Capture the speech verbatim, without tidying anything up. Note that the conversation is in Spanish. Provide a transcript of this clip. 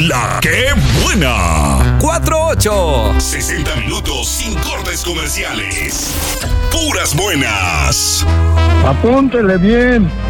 La que buena. cuatro ocho. sesenta minutos sin cortes comerciales. Puras buenas. Apúntele bien.